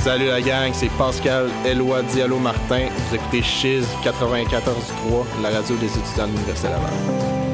Salut la gang, c'est Pascal Éloi Diallo-Martin. Vous écoutez Chiz 94.3, la radio des étudiants de l'Université Laval.